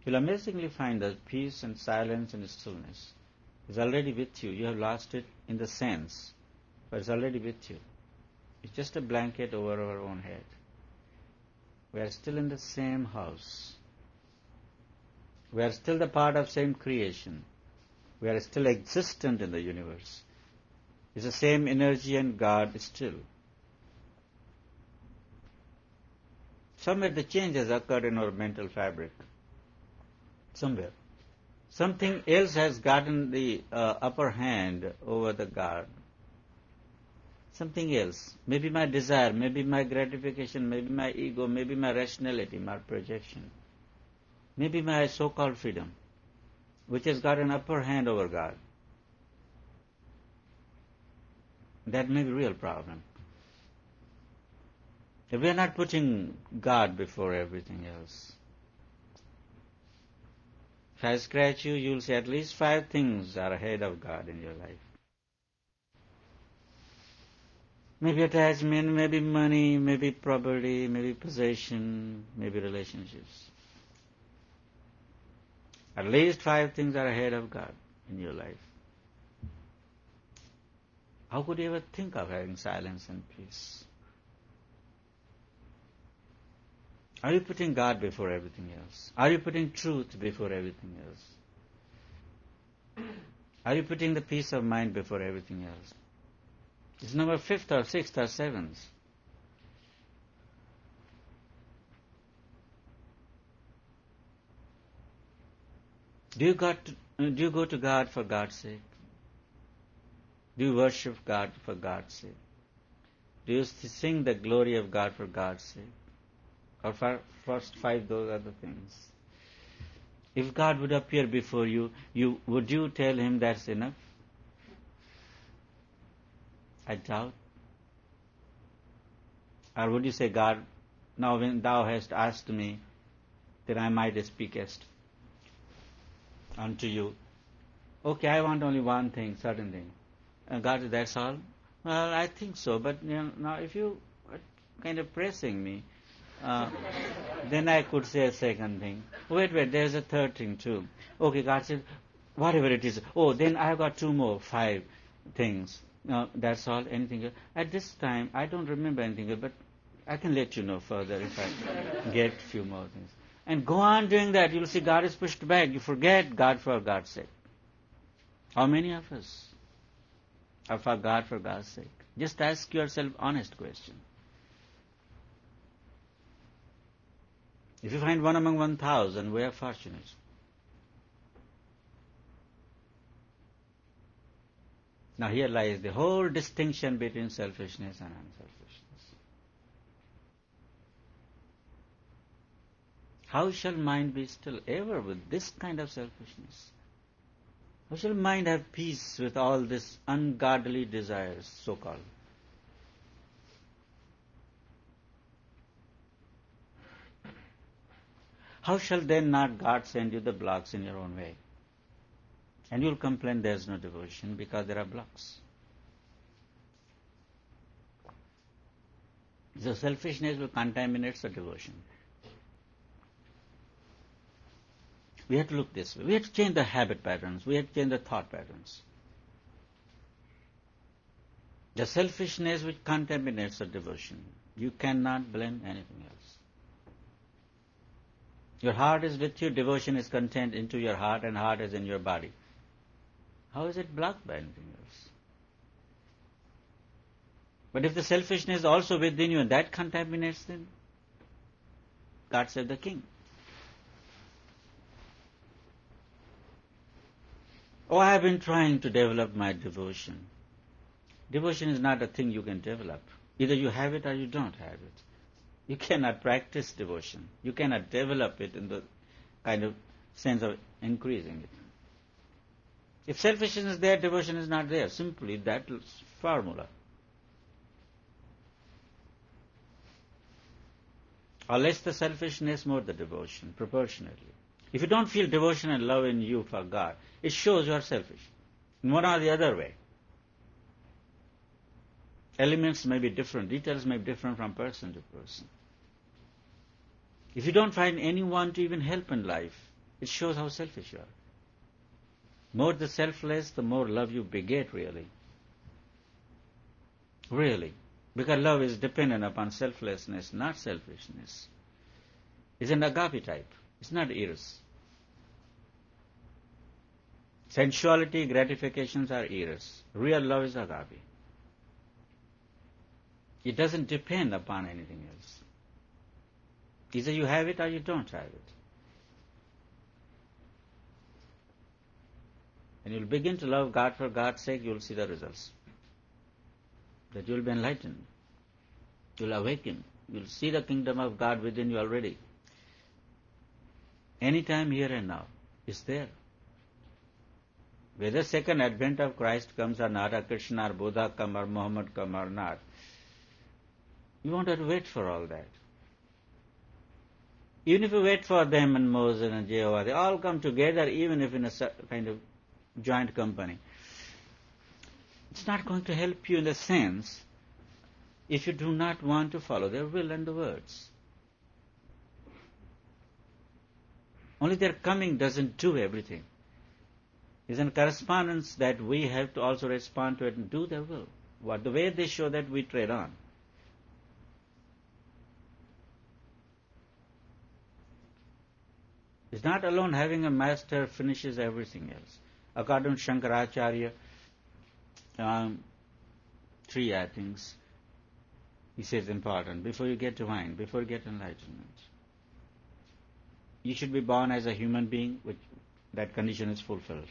you'll amazingly find that peace and silence and stillness is already with you. You have lost it in the sense, but it's already with you. It's just a blanket over our own head. We are still in the same house. We are still the part of same creation. We are still existent in the universe. It's the same energy and God still. Somewhere the change has occurred in our mental fabric. Somewhere. Something else has gotten the upper hand over the God. Something else. Maybe my desire, maybe my gratification, maybe my ego, maybe my rationality, my projection. Maybe my so-called freedom, which has got an upper hand over God. That may be a real problem. If we are not putting God before everything else. If I scratch you, you'll see at least 5 things are ahead of God in your life. Maybe attachment, maybe money, maybe property, maybe possession, maybe relationships. At least 5 things are ahead of God in your life. How could you ever think of having silence and peace? Are you putting God before everything else? Are you putting truth before everything else? Are you putting the peace of mind before everything else? It's number 5th or 6th or 7th. Do you go to God for God's sake? Do you worship God for God's sake? Do you sing the glory of God for God's sake? Or for first 5, those are the things. If God would appear before you, would you tell Him that's enough? I doubt. Or would you say, God, now when Thou hast asked me, then I might speakest unto you. Okay, I want only one thing, certain thing. God, that's all? Well, I think so, but now if you are kind of pressing me, then I could say a second thing. Wait, there's a third thing too. Okay, God said, whatever it is. Oh, then I've got 2 more, 5 things. No, that's all, anything else? At this time, I don't remember anything else, but I can let you know further if I get a few more things. And go on doing that. You'll see God is pushed back. You forget God for God's sake. How many of us are for God for God's sake? Just ask yourself honest question. If you find 1 among 1,000, we are fortunate. Now here lies the whole distinction between selfishness and unselfishness. How shall mind be still ever with this kind of selfishness? How shall mind have peace with all this ungodly desires, so-called? How shall then not God send you the blocks in your own way? And you'll complain there's no devotion because there are blocks. So selfishness will contaminate the devotion. We have to look this way. We have to change the habit patterns. We have to change the thought patterns. The selfishness which contaminates the devotion. You cannot blame anything else. Your heart is with you, devotion is contained into your heart, and heart is in your body. How is it blocked by anything else? But if the selfishness is also within you and that contaminates, then God save the king. Oh, I have been trying to develop my devotion. Devotion is not a thing you can develop. Either you have it or you don't have it. You cannot practice devotion. You cannot develop it in the kind of sense of increasing it. If selfishness is there, devotion is not there. Simply that formula. Or less the selfishness, more the devotion, proportionately. If you don't feel devotion and love in you for God, it shows you are selfish. In one or the other way. Elements may be different, details may be different from person to person. If you don't find anyone to even help in life, It shows how selfish you are. More the selfless, the more love you beget, really. Really. Because love is dependent upon selflessness, not selfishness. It's an agape type. It's not eros. Sensuality, gratifications are eros. Real love is agape. It doesn't depend upon anything else. Either you have it or you don't have it. When you'll begin to love God for God's sake, you'll see the results. That you'll be enlightened. You'll awaken. You'll see the kingdom of God within you already. Anytime, here and now, is there. Whether second advent of Christ comes or not, or Krishna or Buddha come or Muhammad come or not, you won't have to wait for all that. Even if you wait for them and Moses and Jehovah, they all come together, even if in a kind of joint company. It's not going to help you in the sense if you do not want to follow their will and the words. Only their coming doesn't do everything. It's in correspondence that we have to also respond to it and do their will. The way they show that, we tread on. It's not alone having a master finishes everything else. According to Shankaracharya, 3 things he says important. Before you get divine, before you get enlightenment, you should be born as a human being, which that condition is fulfilled.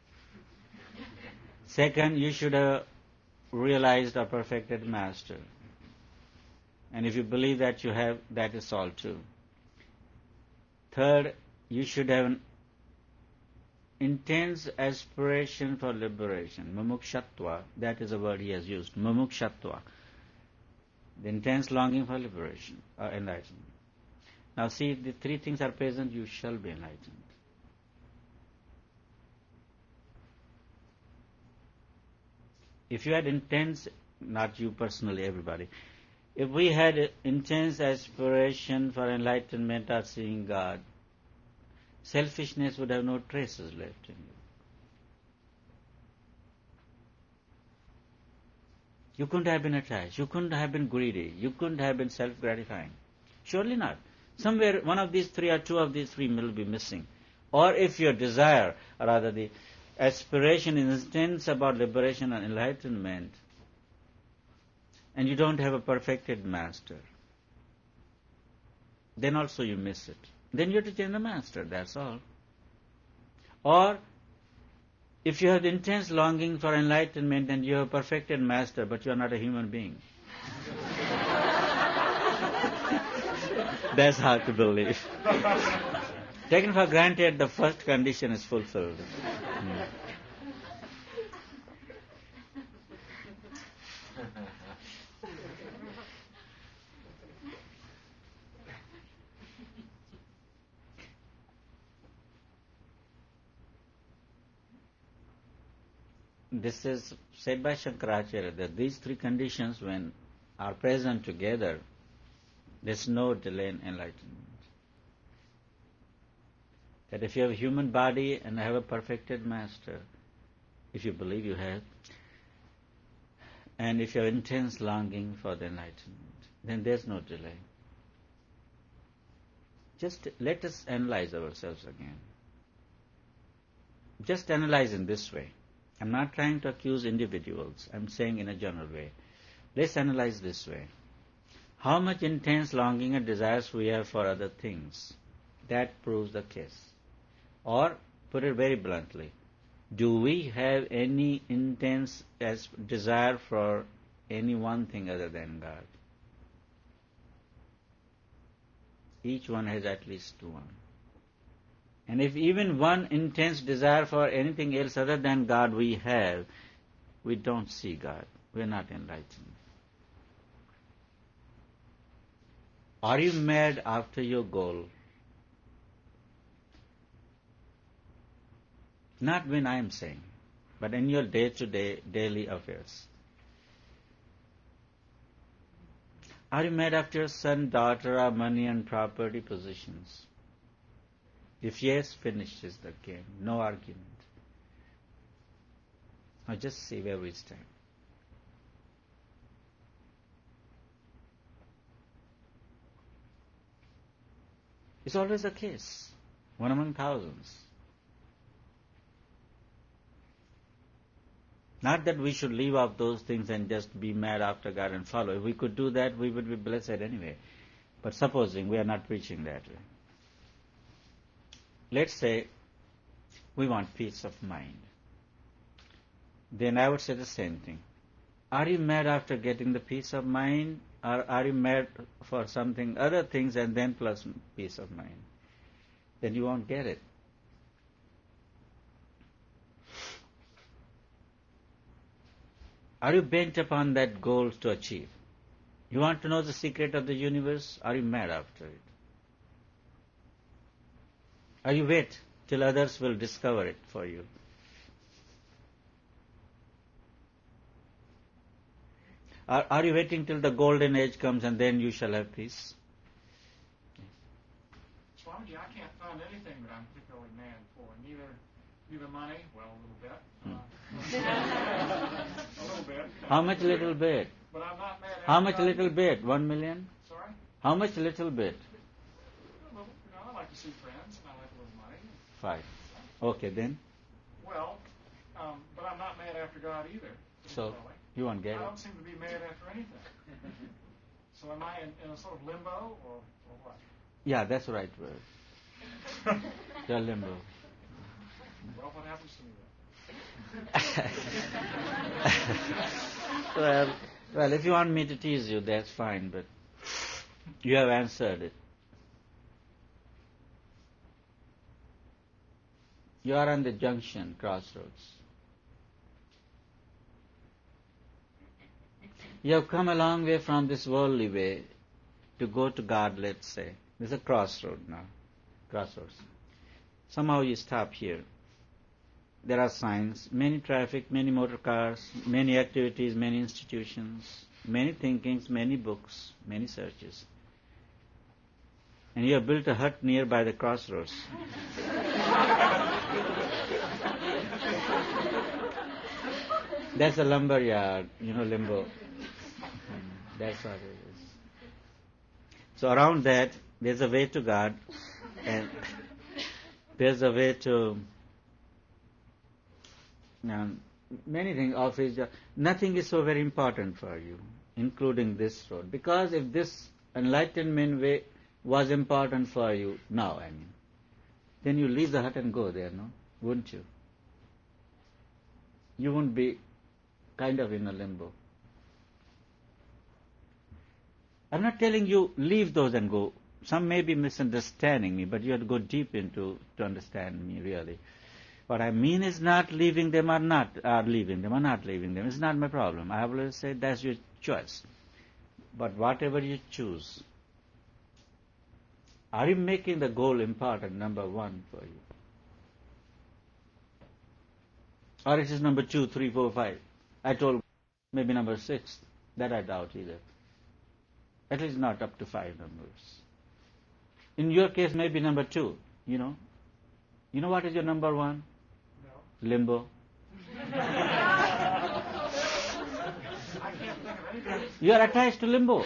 Second, you should have realized a perfected master. And if you believe that you have, that is all too. Third, you should have an intense aspiration for liberation. Mumukshatva, that is a word he has used. Mumukshatva. The intense longing for liberation or enlightenment. Now see, if the 3 things are present, you shall be enlightened. If you had intense, not you personally, everybody, if we had intense aspiration for enlightenment or seeing God, selfishness would have no traces left in you. You couldn't have been attached. You couldn't have been greedy. You couldn't have been self-gratifying. Surely not. Somewhere one of these 3 or 2 of these 3 will be missing. Or if your desire, or rather the aspiration is intense about liberation and enlightenment, and you don't have a perfected master, then also you miss it. Then you have to change the master, that's all. Or, if you have the intense longing for enlightenment and you have a perfected master, but you are not a human being, that's hard to believe. Taken for granted, the first condition is fulfilled. This is said by Shankaracharya that these 3 conditions, when are present together, there's no delay in enlightenment. That if you have a human body and have a perfected master, if you believe you have, and if you have intense longing for the enlightenment, then there's no delay. Just let us analyze ourselves again. Just analyze in this way. I'm not trying to accuse individuals. I'm saying in a general way. Let's analyze this way. How much intense longing and desires we have for other things. That proves the case. Or, put it very bluntly, do we have any intense desire for any one thing other than God? Each one has at least 1. And if even one intense desire for anything else other than God we have, we don't see God. We're not enlightened. Are you mad after your goal? Not when I am saying, but in your day-to-day, daily affairs. Are you mad after your son, daughter, or money and property, positions? If yes, finishes the game. No argument. Now just see where we stand. It's always the case. One among thousands. Not that we should leave out those things and just be mad after God and follow. If we could do that, we would be blessed anyway. But supposing we are not preaching that way. Let's say we want peace of mind. Then I would say the same thing. Are you mad after getting the peace of mind? Or are you mad for something, other things, and then plus peace of mind? Then you won't get it. Are you bent upon that goal to achieve? You want to know the secret of the universe? Are you mad after it? Are you wait till others will discover it for you? Are you waiting till the golden age comes and then you shall have peace? Swamiji, I can't find anything that I'm particularly mad for. Neither money, well, a little bit. A little bit. How much little bit? But I'm not mad at How much God. little bit? 1 million? Sorry? How much little bit? Well, I like to see friends, and I like a little money. 5. Okay, then. Well, but I'm not mad after God either. So, you won't get I it. don't seem to be mad after anything. So am I in a sort of limbo, or what? Yeah, that's the right word. You're limbo. Well, what happens to me then? Well, if you want me to tease you, that's fine, but you have answered it. You are on the junction, crossroads. You have come a long way from this worldly way to go to God, let's say. There's a crossroad now. Crossroads. Somehow you stop here. There are signs, many traffic, many motor cars, many activities, many institutions, many thinkings, many books, many searches. And you have built a hut nearby the crossroads. That's a lumber yard, limbo. That's what it is. So around that, there's a way to God, and there's a way to many things of His. Nothing is so very important for you, including this road. Because if this enlightenment way was important for you now, then you leave the hut and go there, no? Wouldn't you? You wouldn't be kind of in a limbo. I'm not telling you leave those and go. Some may be misunderstanding me, but you have to go deep into to understand me really. What I mean is not leaving them or leaving them or not leaving them. It's not my problem. I have always said that's your choice. But whatever you choose, are you making the goal important, number 1 for you? Or it is number 2, 3, 4, 5. I told maybe number 6. That I doubt either. At least not up to 5 numbers. In your case, maybe number 2, You know what is your number 1? No. Limbo. I can't think of anything. You are attached to limbo.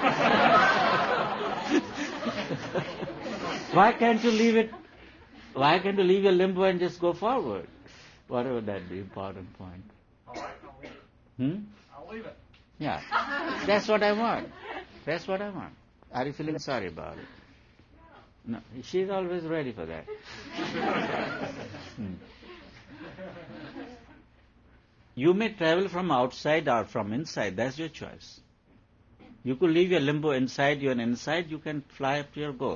Why can't you leave it? Why can't you leave your limbo and just go forward? Whatever that be important point. All right, I'll leave it. I'll leave it. Yeah. That's what I want. That's what I want. Are you feeling sorry about it? No. She's always ready for that. You may travel from outside or from inside. That's your choice. You could leave your limbo inside you, and inside you can fly up to your goal.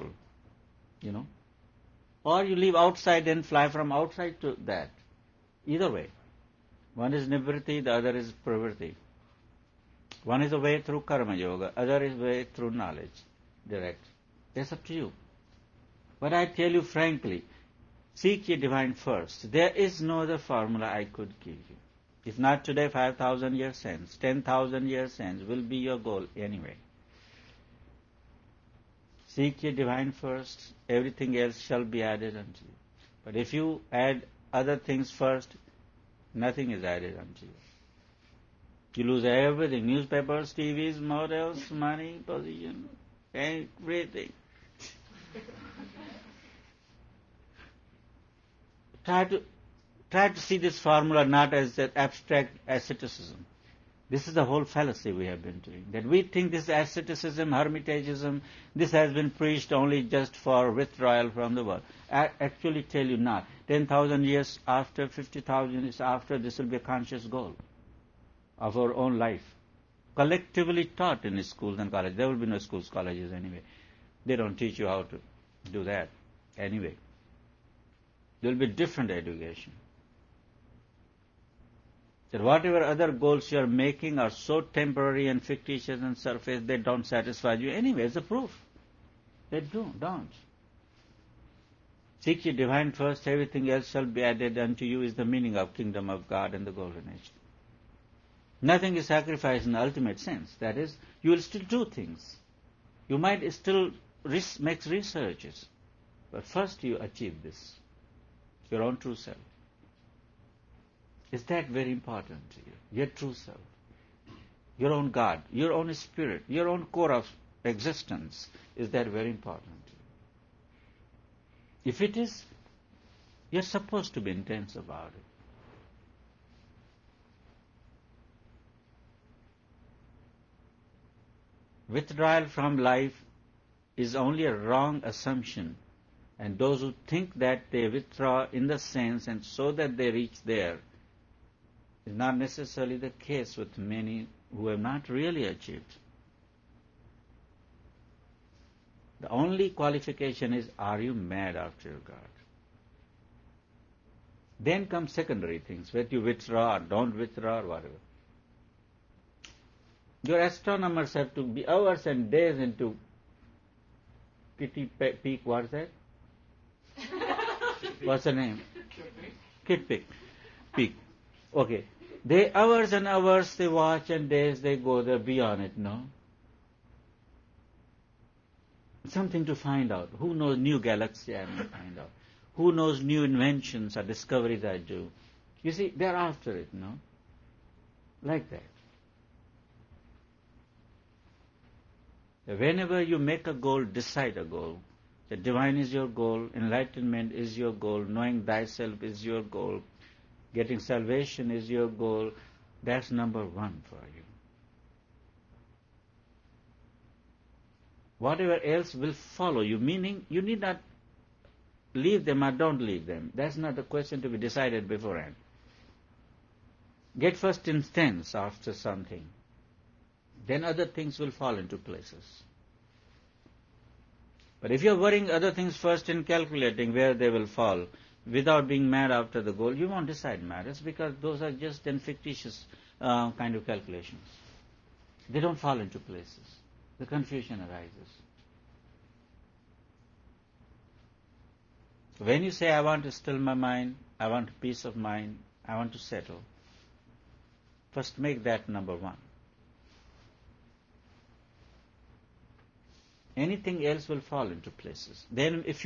Or you leave outside and fly from outside to that. Either way. One is nivritti, the other is pravritti. One is a way through karma yoga, other is way through knowledge, direct. That's up to you. But I tell you frankly, seek ye divine first. There is no other formula I could give you. If not today, 5,000 years hence, 10,000 years hence will be your goal anyway. Seek ye divine first, everything else shall be added unto you. But if you add other things first, nothing is added unto you. You lose everything, newspapers, TVs, models, money, position, everything. Try to see this formula not as an abstract asceticism. This is the whole fallacy we have been doing. That we think this asceticism, hermitagism, this has been preached only just for withdrawal from the world. I actually tell you not. 10,000 years after, 50,000 years after, this will be a conscious goal of our own life. Collectively taught in schools and colleges. There will be no schools, colleges anyway. They don't teach you how to do that anyway. There will be different education. That whatever other goals you are making are so temporary and fictitious and surface, they don't satisfy you anyway. It's a proof. They don't. Seek ye divine first, everything else shall be added unto you is the meaning of kingdom of God and the golden age. Nothing is sacrificed in the ultimate sense. That is, you will still do things. You might still make researches. But first you achieve this, your own true self. Is that very important to you? Your true self. Your own God, your own spirit, your own core of existence. Is that very important to you? If it is, you're supposed to be intense about it. Withdrawal from life is only a wrong assumption. And those who think that they withdraw in the sense and so that they reach there is not necessarily the case with many who have not really achieved. The only qualification is, are you mad after your God? Then come secondary things, whether you withdraw or don't withdraw or whatever. Your astronomers have to be hours and days into Kitty Peak, what's that? What's the name? Kitt Peak. Okay. They hours and hours they watch and days they go there beyond it, no? Something to find out. Who knows new galaxy I may find out. Who knows new inventions or discoveries I do. You see, they're after it, no? Like that. Whenever you make a goal, decide a goal. The divine is your goal, enlightenment is your goal, knowing thyself is your goal, getting salvation is your goal. That's number one for you. Whatever else will follow you, meaning you need not leave them or don't leave them. That's not a question to be decided beforehand. Get first instance after something. Then other things will fall into places. But if you're worrying other things first and calculating where they will fall, without being mad after the goal, you won't decide matters because those are just then fictitious kind of calculations. They don't fall into places. The confusion arises. When you say, I want to still my mind, I want peace of mind, I want to settle, first make that number one. Anything else will fall into places. Then if you